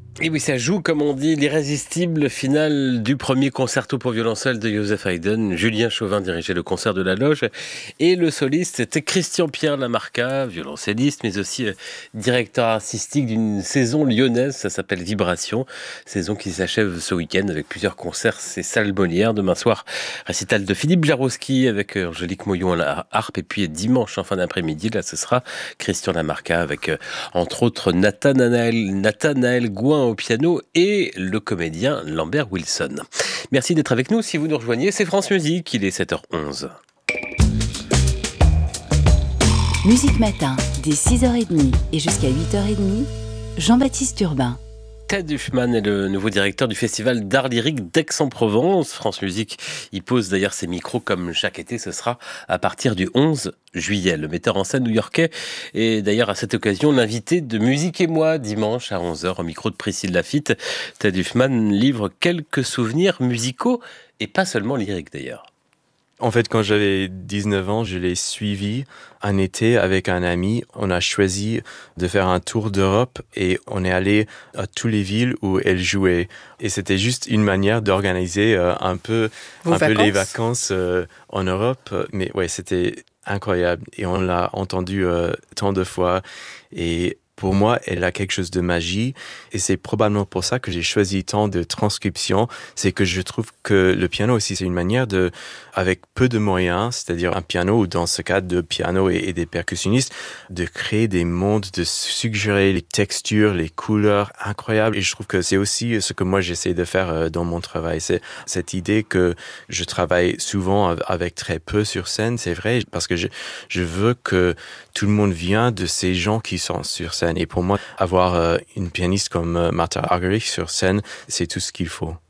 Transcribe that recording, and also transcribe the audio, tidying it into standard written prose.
Et oui, ça joue, comme on dit, l'irrésistible finale du premier concerto pour violoncelle de Joseph Haydn. Julien Chauvin dirigeait le concert de la loge et le soliste, c'était Christian-Pierre Lamarca, violoncelliste, mais aussi directeur artistique d'une saison lyonnaise, ça s'appelle Vibration, saison qui s'achève ce week-end avec plusieurs concerts, c'est salle Molière. Demain soir, récital de Philippe Jarouski avec Angélique Moyon à la harpe, et puis dimanche en fin d'après-midi, là ce sera Christian Lamarca avec entre autres Nathanaël Gouin au piano et le comédien Lambert Wilson. Merci d'être avec nous. Si vous nous rejoignez, c'est France Musique, il est 7h11. Musique Matin, dès 6h30 et jusqu'à 8h30, Jean-Baptiste Urbain. Ted Huffman est le nouveau directeur du Festival d'art lyrique d'Aix-en-Provence. France Musique y pose d'ailleurs ses micros comme chaque été. Ce sera à partir du 11 juillet. Le metteur en scène new-yorkais est d'ailleurs à cette occasion l'invité de Musique et moi dimanche à 11h au micro de Priscille Laffitte. Ted Huffman livre quelques souvenirs musicaux et pas seulement lyriques d'ailleurs. En fait, quand j'avais 19 ans, je l'ai suivi un été avec un ami. On a choisi de faire un tour d'Europe et on est allé à toutes les villes où elle jouait. Et c'était juste une manière d'organiser un peu les vacances en Europe. Mais ouais, c'était incroyable. Et on l'a entendu tant de fois. Et pour moi, elle a quelque chose de magie et c'est probablement pour ça que j'ai choisi tant de transcriptions. C'est que je trouve que le piano aussi, c'est une manière de, avec peu de moyens, c'est-à-dire un piano ou dans ce cas de piano et des percussionnistes, de créer des mondes, de suggérer les textures, les couleurs incroyables. Et je trouve que c'est aussi ce que moi j'essaie de faire dans mon travail. C'est cette idée que je travaille souvent avec très peu sur scène, c'est vrai, parce que je veux que tout le monde vient de ces gens qui sont sur scène. Et pour moi, avoir une pianiste comme Martha Argerich sur scène, c'est tout ce qu'il faut.